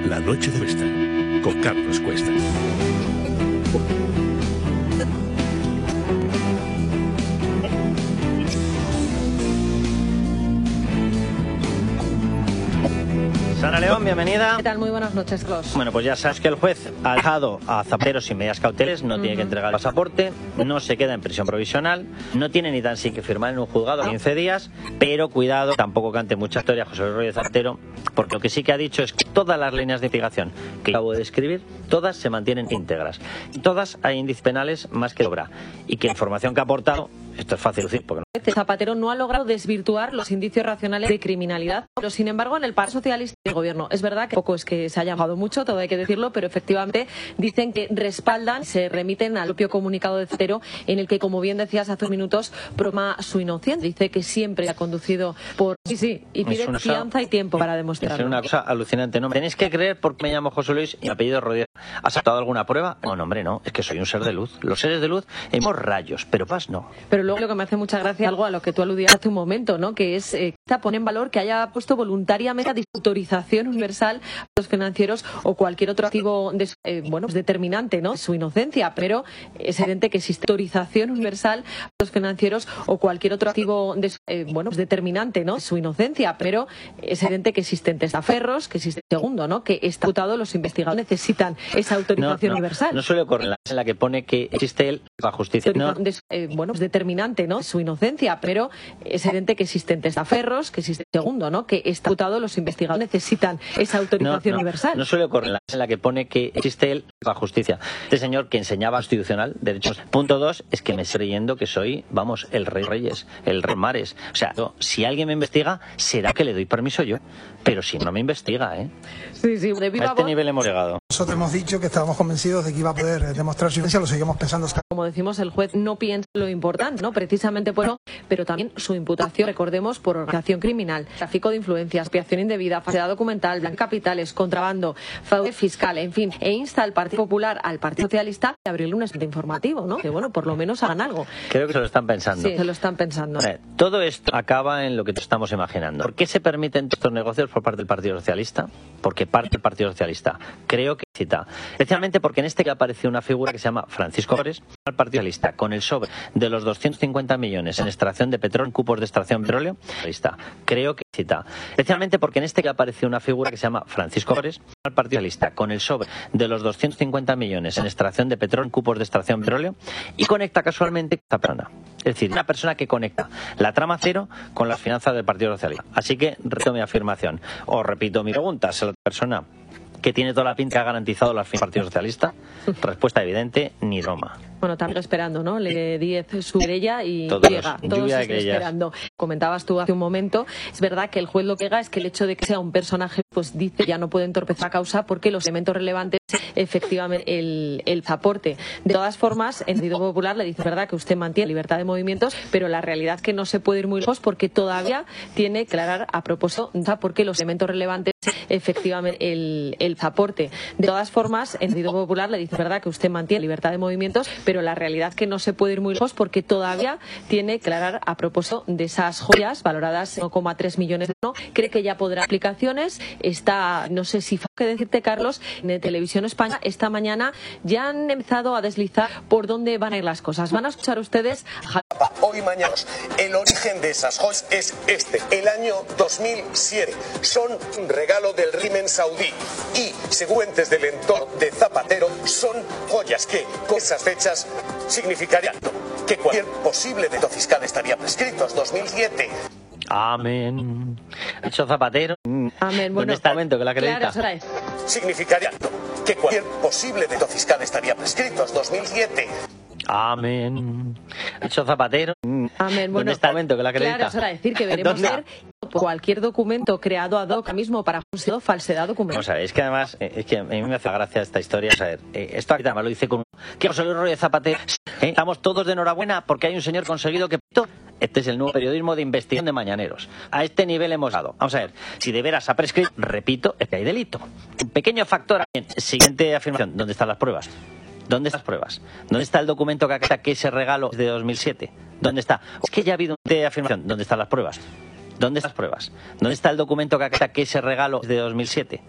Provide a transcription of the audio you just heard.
La noche de Cuesta, con Carlos Cuesta. Sara León, bienvenida. ¿Qué tal? Muy buenas noches, Carlos. Bueno, pues ya sabes que el juez ha dejado a Zapatero sin medidas cautelares, no tiene que entregar el pasaporte, no se queda en prisión provisional, no tiene ni tan sin que firmar en un juzgado 15 días, pero cuidado, tampoco cante mucha historia José Luis Rodríguez Zapatero, porque lo que sí que ha dicho es que todas las líneas de investigación que acabo de describir, todas se mantienen íntegras. Todas hay índices penales más que obra, y que la información que ha aportado, esto es fácil decir, porque no. Zapatero no ha logrado desvirtuar los indicios racionales de criminalidad, pero sin embargo en el Partido Socialista del Gobierno es verdad que poco es que se haya llamado mucho, todo hay que decirlo, pero efectivamente dicen que respaldan, se remiten al propio comunicado de Zapatero en el que, como bien decías hace unos minutos, proclama su inocencia. Dice que siempre ha conducido por y pide fianza y tiempo para demostrarlo. Es una cosa alucinante, ¿no? Tenéis que creer porque me llamo José Luis y mi apellido Rodríguez. ¿Has sacado alguna prueba? No, hombre, no. Es que soy un ser de luz. Los seres de luz hemos rayos, pero paz no. Pero luego lo que me hace mucha gracia, algo a lo que tú aludías hace un momento, ¿no? Que es pone en valor que haya puesto voluntariamente a autorización universal a los financieros o cualquier otro activo determinante, ¿no? Su inocencia, pero es evidente que existe autorización universal a los financieros o cualquier otro activo determinante, ¿no? Su inocencia, pero es evidente que existen testaferros, que existe segundo, ¿no? Que está imputado, los investigadores necesitan esa autorización universal. No suele ocurrir en la que pone que existe la justicia. Determinante, ¿no? Su inocencia, pero es evidente que existen testaferros, que existe segundo, ¿no? Que está imputado, los investigadores necesitan esa autorización universal. No suele ocurrir en la que pone que existe la justicia. Este señor que enseñaba constitucional, derechos. Punto 2, es que me estoy creyendo que soy, el rey Reyes, el rey Mares. O sea, si alguien me investiga, será que le doy permiso yo. Pero si no me investiga, ¿eh? Sí, de viva a este voz. nivel hemos llegado. Nosotros hemos dicho que estábamos convencidos de que iba a poder demostrar su inocencia, lo seguimos pensando. Como decimos, el juez no piensa lo importante, ¿no? Precisamente por eso, pero también su imputación, recordemos, por organización criminal, tráfico de influencias, expiación indebida, falsedad documental, blanqueo de capitales, contrabando, fraude fiscal, en fin, e insta al Partido Popular, al Partido Socialista, a abrirle un expediente informativo, ¿no? Que bueno, por lo menos hagan algo. Creo que se lo están pensando. Sí, se lo están pensando. Todo esto acaba en lo que estamos imaginando. ¿Por qué se permiten estos negocios por parte del Partido Socialista? Porque parte del Partido Socialista creo que cita, especialmente porque en este que apareció una figura que se llama Francisco Gómez, al Partido Socialista, con el sobre de los 250 millones en extracción de petróleo, en cupos de extracción de petróleo, creo que cita, especialmente porque en este que apareció una figura que se llama Francisco Gómez, al Partido Socialista, con el sobre de los 250 millones en extracción de petróleo, en cupos de extracción de petróleo, y conecta casualmente esta persona. Es decir, una persona que conecta la trama cero con las finanzas del Partido Socialista. Así que repito mi afirmación, o repito mi pregunta, si la persona que tiene toda la pinta que ha garantizado las finanzas del Partido Socialista, respuesta evidente, ni broma. Bueno, también esperando, ¿no? Le 10 su querella y todos llega, todos están esperando. Comentabas tú hace un momento, es verdad que el juez lo que llega es que el hecho de que sea un personaje, pues dice ya no puede entorpecer la causa porque los elementos relevantes, efectivamente, el pasaporte. De todas formas, en el Partido Popular le dice, verdad, que usted mantiene libertad de movimientos, pero la realidad es que no se puede ir muy lejos porque todavía tiene que aclarar a propósito porque los elementos relevantes, efectivamente, el pasaporte. De todas formas, en el Partido Popular le dice, verdad, que usted mantiene libertad de movimientos, pero la realidad es que no se puede ir muy lejos porque todavía tiene que aclarar a propósito de esas joyas valoradas en 1,3 millones de euros. Cree que ya podrá aplicaciones. Está, no sé si fue que decirte, Carlos, en Televisión España esta mañana ya han empezado a deslizar por dónde van a ir las cosas. Van a escuchar ustedes. Hoy y mañana. El origen de esas joyas es el año 2007. Son un regalo del régimen saudí y, según fuentes del entorno de Zapatero, son joyas que, con esas fechas, significarían que cualquier posible delito fiscal estaría prescrito. Es 2007. Amén. Ha dicho Zapatero. Amén. ¿Dónde está el momento que la acredita? Claro, significaría que cualquier posible delito fiscal estaría prescrito. Es 2007. Amén. Ha dicho Zapatero. Amén. ¿Dónde está el momento que la acredita? Claro, es hora de decir que veremos ver cualquier documento creado ad hoc mismo para falsedad documental. Vamos a ver, es que además, es que a mí me hace gracia esta historia. A ver, esto aquí también lo dice con que José Luis Rodríguez Zapatero. Estamos todos de enhorabuena porque hay un señor conseguido que... Este es el nuevo periodismo de investigación de mañaneros. A este nivel hemos dado. Vamos a ver, si de veras ha prescrito, repito, es que hay delito. Un pequeño factor. Siguiente afirmación, ¿dónde están las pruebas? ¿Dónde están las pruebas? ¿Dónde está el documento que acata que ese regalo es de 2007? ¿Dónde está? Es que ya ha habido una afirmación. ¿Dónde están las pruebas? ¿Dónde están las pruebas? ¿Dónde está el documento que acata que ese regalo es de 2007?